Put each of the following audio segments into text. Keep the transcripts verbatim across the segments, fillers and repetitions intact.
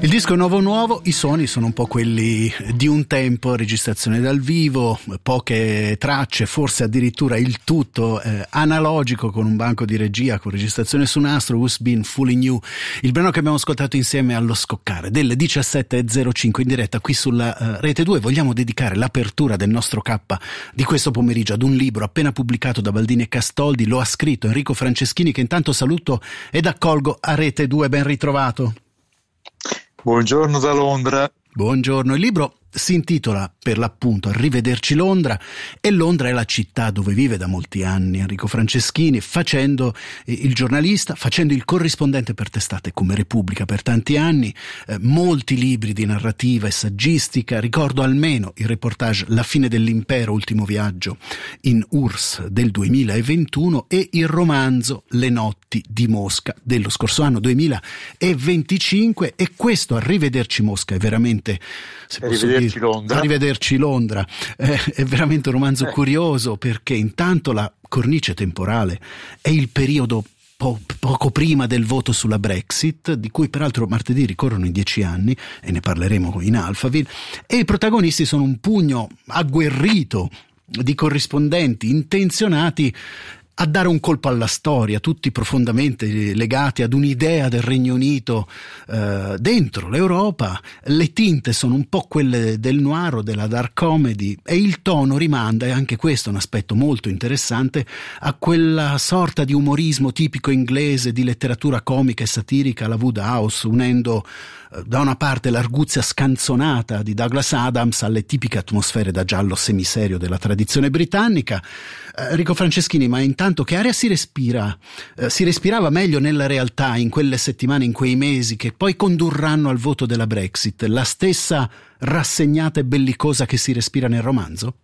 Il disco è nuovo nuovo, i suoni sono un po' quelli di un tempo, registrazione dal vivo, poche tracce, forse addirittura il tutto eh, analogico con un banco di regia, con registrazione su nastro, Who's Been Fooling You, il brano che abbiamo ascoltato insieme allo scoccare delle diciassette e zero cinque in diretta qui sulla uh, Rete due. Vogliamo dedicare l'apertura del nostro K di questo pomeriggio ad un libro appena pubblicato da Baldini e Castoldi, lo ha scritto Enrico Franceschini, che intanto saluto ed accolgo a Rete due, ben ritrovato. Buongiorno da Londra. Buongiorno, il libro si intitola per l'appunto Arrivederci Londra, e Londra è la città dove vive da molti anni Enrico Franceschini, facendo il giornalista, facendo il corrispondente per testate come Repubblica per tanti anni, eh, molti libri di narrativa e saggistica. Ricordo almeno il reportage La fine dell'impero, ultimo viaggio in U R S S del duemilaventuno e il romanzo Le notti di Mosca dello scorso anno duemilaventicinque, e questo Arrivederci Mosca è veramente, se posso dire, Londra. Arrivederci Londra, eh, è veramente un romanzo eh. curioso, perché intanto la cornice temporale è il periodo po- poco prima del voto sulla Brexit, di cui peraltro martedì ricorrono i dieci anni e ne parleremo in Alphaville, e i protagonisti sono un pugno agguerrito di corrispondenti intenzionati a dare un colpo alla storia, tutti profondamente legati ad un'idea del Regno Unito eh, dentro l'Europa. Le tinte sono un po' quelle del noir, della dark comedy, e il tono rimanda, e anche questo è un aspetto molto interessante, a quella sorta di umorismo tipico inglese, di letteratura comica e satirica alla Wodehouse, unendo eh, da una parte l'arguzia scanzonata di Douglas Adams alle tipiche atmosfere da giallo semiserio della tradizione britannica. eh, Enrico Franceschini, ma intanto che aria si respira? Eh, si respirava meglio nella realtà in quelle settimane, in quei mesi che poi condurranno al voto della Brexit, la stessa rassegnata e bellicosa che si respira nel romanzo?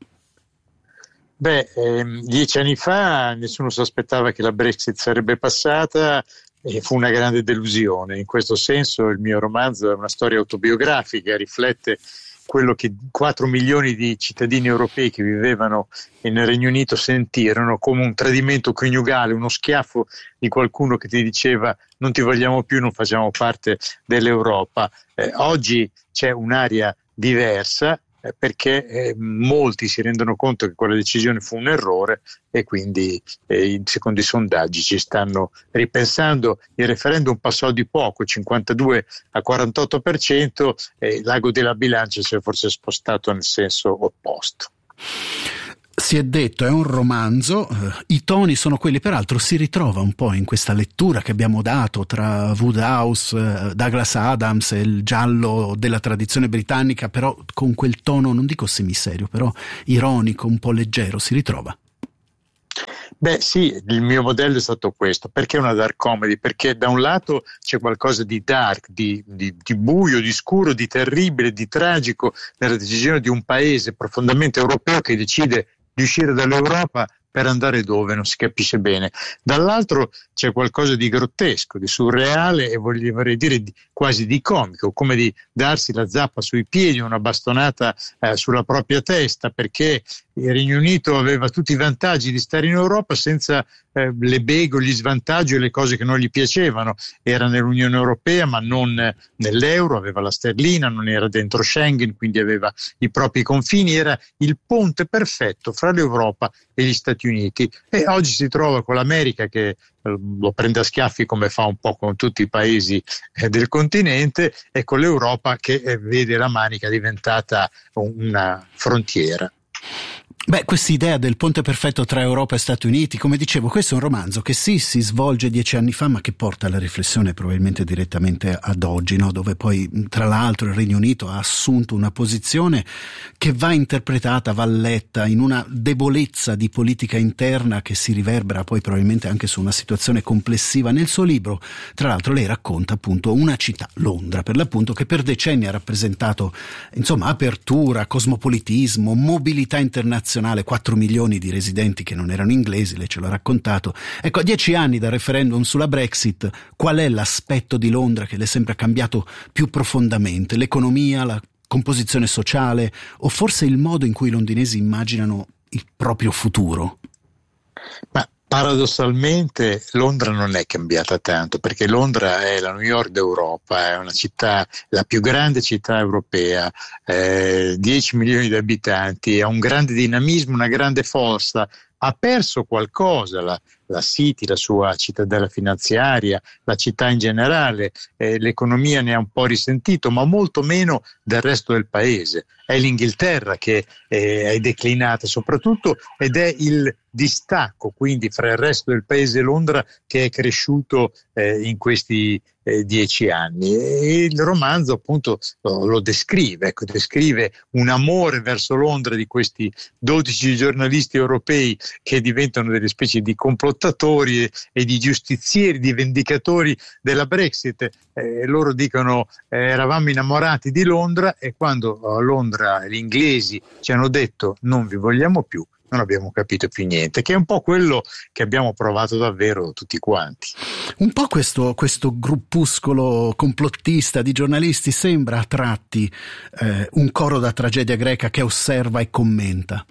Beh, ehm, dieci anni fa nessuno si aspettava che la Brexit sarebbe passata e fu una grande delusione. In questo senso il mio romanzo è una storia autobiografica, riflette quello che quattro milioni di cittadini europei che vivevano nel Regno Unito sentirono come un tradimento coniugale, uno schiaffo di qualcuno che ti diceva non ti vogliamo più, non facciamo parte dell'Europa. Eh, oggi c'è un'aria diversa, eh, perché eh, molti si rendono conto che quella decisione fu un errore, e quindi eh, secondo i sondaggi ci stanno ripensando. Il referendum passò di poco, cinquantadue a quarantotto per cento, e l'ago della bilancia si è forse spostato nel senso opposto. Si è detto, è un romanzo, eh, i toni sono quelli, peraltro si ritrova un po' in questa lettura che abbiamo dato tra Wodehouse, eh, Douglas Adams e il giallo della tradizione britannica, però con quel tono, non dico semiserio, però ironico, un po' leggero, si ritrova. Beh sì, il mio modello è stato questo. Perché una dark comedy? Perché da un lato c'è qualcosa di dark, di, di, di buio, di scuro, di terribile, di tragico nella decisione di un paese profondamente europeo che decide di uscire dall'Europa per andare dove non si capisce bene. Dall'altro c'è qualcosa di grottesco, di surreale e vorrei dire di, quasi di comico, come di darsi la zappa sui piedi, una bastonata eh, sulla propria testa, perché il Regno Unito aveva tutti i vantaggi di stare in Europa senza eh, le beghe, gli svantaggi e le cose che non gli piacevano. Era nell'Unione Europea ma non nell'euro, aveva la sterlina, non era dentro Schengen, quindi aveva i propri confini, era il ponte perfetto fra l'Europa e gli Stati Uniti. E oggi si trova con l'America che eh, lo prende a schiaffi, come fa un po' con tutti i paesi eh, del continente, e con l'Europa che eh, vede la Manica diventata una frontiera. Beh, questa idea del ponte perfetto tra Europa e Stati Uniti, come dicevo, questo è un romanzo che sì, si svolge dieci anni fa, ma che porta alla riflessione probabilmente direttamente ad oggi, no? Dove poi, tra l'altro, il Regno Unito ha assunto una posizione che va interpretata, va letta in una debolezza di politica interna che si riverbera poi probabilmente anche su una situazione complessiva. Nel suo libro, tra l'altro, lei racconta appunto una città, Londra per l'appunto, che per decenni ha rappresentato, insomma, apertura, cosmopolitismo, mobilità internazionale, quattro milioni di residenti che non erano inglesi, lei ce l'ha raccontato. Ecco, a dieci anni dal referendum sulla Brexit, qual è l'aspetto di Londra che le sembra cambiato più profondamente? L'economia, la composizione sociale, o forse il modo in cui i londinesi immaginano il proprio futuro? Ma Paradossalmente Londra non è cambiata tanto, perché Londra è la New York d'Europa, è una città, la più grande città europea, eh, dieci milioni di abitanti, ha un grande dinamismo, una grande forza. Ha perso qualcosa la, la City, la sua cittadella finanziaria, la città in generale, eh, l'economia ne ha un po' risentito, ma molto meno del resto del paese. È l'Inghilterra che eh, è declinata soprattutto, ed è il distacco quindi fra il resto del paese e Londra che è cresciuto eh, in questi eh, dieci anni. E il romanzo appunto lo, lo descrive, ecco, descrive un amore verso Londra di questi dodici giornalisti europei che diventano delle specie di complottatori e, e di giustizieri, di vendicatori della Brexit. Eh, loro dicono eh, eravamo innamorati di Londra, e quando a Londra gli inglesi ci hanno detto non vi vogliamo più, non abbiamo capito più niente, che è un po' quello che abbiamo provato davvero tutti quanti. Un po' questo, questo gruppuscolo complottista di giornalisti sembra a tratti eh, un coro da tragedia greca che osserva e commenta.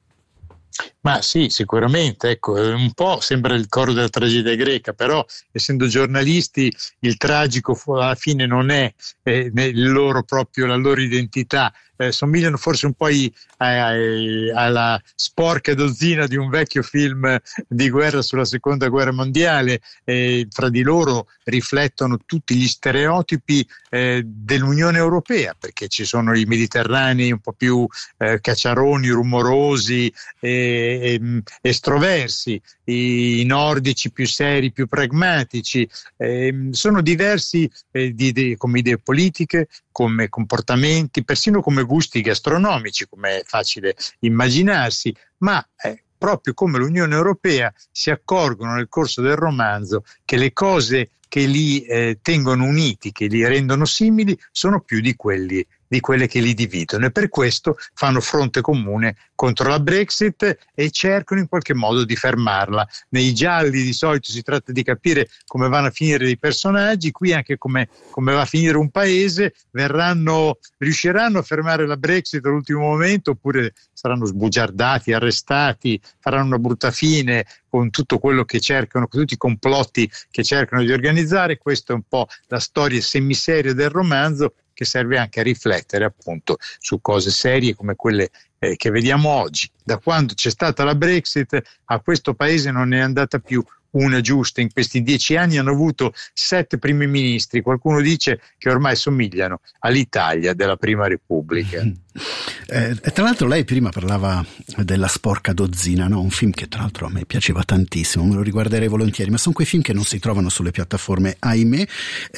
Ma sì, sicuramente, ecco, un po' sembra il coro della tragedia greca, però essendo giornalisti il tragico alla fine non è eh, il loro proprio, la loro identità. Eh, somigliano forse un po' i, ai, alla sporca dozzina di un vecchio film di guerra sulla seconda guerra mondiale, e fra di loro riflettono tutti gli stereotipi eh, dell'Unione Europea, perché ci sono i mediterranei un po' più eh, cacciaroni, rumorosi e, e estroversi, i nordici più seri, più pragmatici. Eh, sono diversi eh, di, di, come idee politiche, come comportamenti, persino come gusti gastronomici, come è facile immaginarsi, ma eh, proprio come l'Unione Europea si accorgono nel corso del romanzo che le cose che li eh, tengono uniti, che li rendono simili, sono più di quelli di quelle che li dividono, e per questo fanno fronte comune contro la Brexit e cercano in qualche modo di fermarla. Nei gialli di solito si tratta di capire come vanno a finire i personaggi, qui anche come, come va a finire un paese. Verranno, riusciranno a fermare la Brexit all'ultimo momento, oppure saranno sbugiardati, arrestati, faranno una brutta fine con tutto quello che cercano, con tutti i complotti che cercano di organizzare. Questa è un po' la storia semiseria del romanzo, che serve anche a riflettere appunto su cose serie come quelle eh, che vediamo oggi. Da quando c'è stata la Brexit a questo paese non è andata più una giusta. In questi dieci anni hanno avuto sette primi ministri, qualcuno dice che ormai somigliano all'Italia della Prima Repubblica. Eh, tra l'altro lei prima parlava della sporca dozzina, no? Un film che tra l'altro a me piaceva tantissimo, me lo riguarderei volentieri, ma sono quei film che non si trovano sulle piattaforme, ahimè.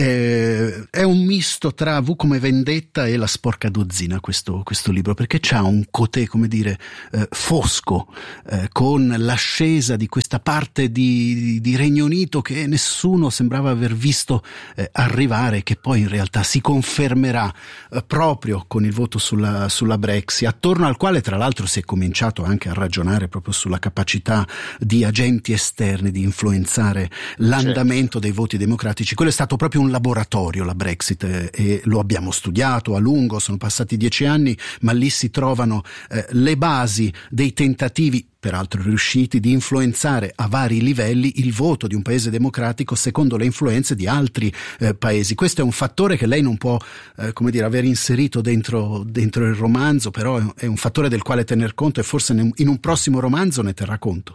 Eh, è un misto tra V come Vendetta e La sporca dozzina questo, questo libro, perché c'ha un cotè, come dire, eh, fosco, eh, con l'ascesa di questa parte di, di Regno Unito che nessuno sembrava aver visto eh, arrivare, che poi in realtà si confermerà eh, proprio con il voto sulla sulla Brexit, attorno al quale tra l'altro si è cominciato anche a ragionare proprio sulla capacità di agenti esterni di influenzare l'andamento certo. dei voti democratici. Quello è stato proprio un laboratorio, la Brexit, eh, e lo abbiamo studiato a lungo, sono passati dieci anni, ma lì si trovano eh, le basi dei tentativi, peraltro riusciti, di influenzare a vari livelli il voto di un paese democratico secondo le influenze di altri eh, paesi. Questo è un fattore che lei non può eh, come dire aver inserito dentro, dentro il romanzo, però è un fattore del quale tener conto, e forse in un prossimo romanzo ne terrà conto.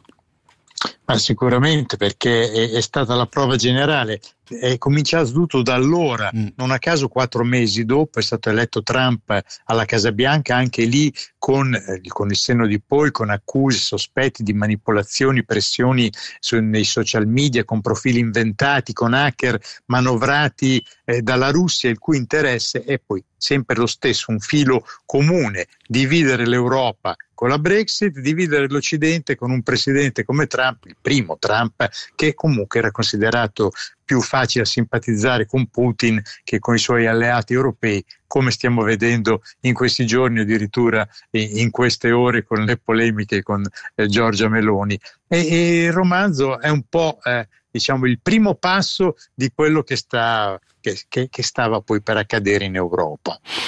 Ma sicuramente, perché è, è stata la prova generale. È cominciato tutto da allora, mm. non a caso quattro mesi dopo è stato eletto Trump alla Casa Bianca, anche lì con, eh, con il senno di poi, con accuse, sospetti di manipolazioni, pressioni su, nei social media, con profili inventati, con hacker manovrati eh, dalla Russia, il cui interesse è poi sempre lo stesso, un filo comune: dividere l'Europa con la Brexit, dividere l'Occidente con un presidente come Trump, il primo Trump, che comunque era considerato più facile a simpatizzare con Putin che con i suoi alleati europei, come stiamo vedendo in questi giorni, addirittura in queste ore con le polemiche con eh, Giorgia Meloni. E, e il romanzo è un po' eh, diciamo il primo passo di quello che sta che, che, che stava poi per accadere in Europa.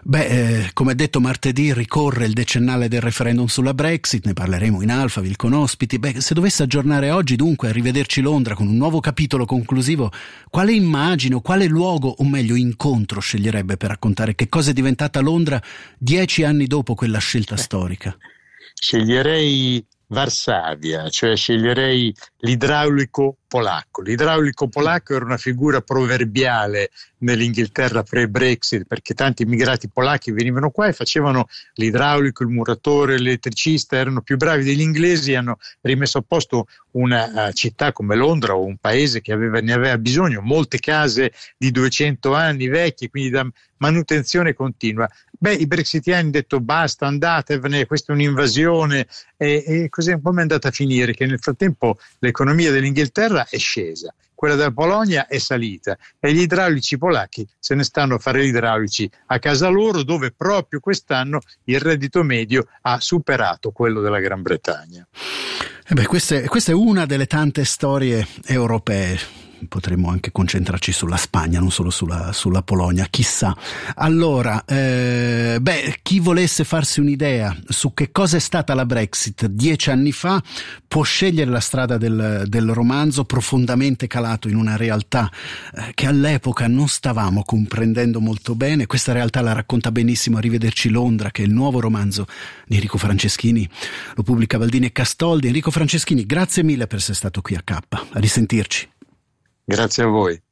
Beh, eh, come detto, martedì ricorre il decennale del referendum sulla Brexit, ne parleremo in Alphaville con ospiti. Beh, se dovesse aggiornare oggi, dunque, a rivederci Londra con un nuovo capitolo conclusivo, quale immagine, quale luogo, o meglio incontro, sceglierebbe per raccontare che cosa è diventata Londra dieci anni dopo quella scelta storica? Sceglierei Varsavia, cioè sceglierei l'idraulico polacco. L'idraulico polacco era una figura proverbiale nell'Inghilterra pre-Brexit, perché tanti immigrati polacchi venivano qua e facevano l'idraulico, il muratore, l'elettricista, erano più bravi degli inglesi, hanno rimesso a posto una uh, città come Londra, o un paese che aveva, ne aveva bisogno, molte case di duecento anni vecchie, quindi da manutenzione continua. Beh, i brexitiani hanno detto basta, andatevene, questa è un'invasione, e, e così come è andata a finire? Che nel frattempo l'economia dell'Inghilterra è scesa, quella della Polonia è salita e gli idraulici polacchi se ne stanno a fare gli idraulici a casa loro, dove proprio quest'anno il reddito medio ha superato quello della Gran Bretagna. Eh beh, questa è, questa è una delle tante storie europee. Potremmo anche concentrarci sulla Spagna, non solo sulla, sulla Polonia, chissà. Allora, eh, beh, chi volesse farsi un'idea su che cosa è stata la Brexit dieci anni fa può scegliere la strada del, del romanzo, profondamente calato in una realtà eh, che all'epoca non stavamo comprendendo molto bene. Questa realtà la racconta benissimo Arrivederci Londra, che è il nuovo romanzo di Enrico Franceschini, lo pubblica Baldini e Castoldi. Enrico Franceschini, grazie mille per essere stato qui a K. A risentirci. Grazie a voi.